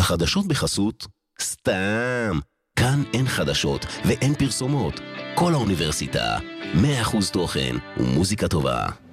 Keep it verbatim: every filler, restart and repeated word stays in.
החדשות בחסות? סתם. כאן אין חדשות ואין פרסומות. כל האוניברסיטה, מאה אחוז תוכן ומוזיקה טובה.